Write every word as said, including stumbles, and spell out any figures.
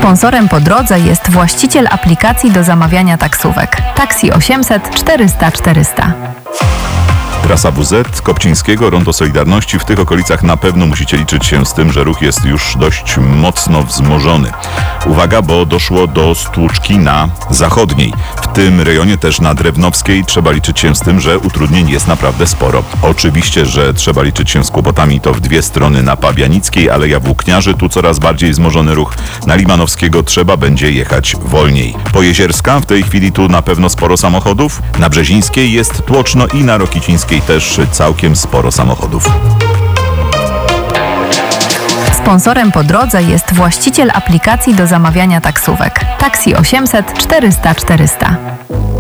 Sponsorem po drodze jest właściciel aplikacji do zamawiania taksówek Taxi osiemset czterysta czterysta. Trasa W Z, Kopcińskiego, Rondo Solidarności. W tych okolicach na pewno musicie liczyć się z tym, że ruch jest już dość mocno wzmożony. Uwaga, bo doszło do stłuczki na Zachodniej. W tym rejonie też na Drewnowskiej trzeba liczyć się z tym, że utrudnień jest naprawdę sporo. Oczywiście, że trzeba liczyć się z kłopotami to w dwie strony na Pabianickiej, Aleja Włókniarzy, tu coraz bardziej wzmożony ruch. Na Limanowskiego trzeba będzie jechać wolniej. Pojezierska, w tej chwili tu na pewno sporo samochodów. Na Brzezińskiej jest tłoczno i na Rokicińskiej też całkiem sporo samochodów. Sponsorem po drodze jest właściciel aplikacji do zamawiania taksówek Taxi osiemset czterysta czterysta.